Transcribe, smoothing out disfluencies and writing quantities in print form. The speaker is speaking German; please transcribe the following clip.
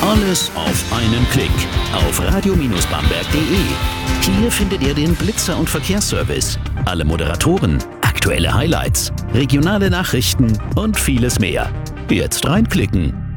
Alles auf einen Klick auf radio-bamberg.de. Hier findet ihr den Blitzer- und Verkehrsservice, alle Moderatoren, aktuelle Highlights, regionale Nachrichten und vieles mehr. Jetzt reinklicken.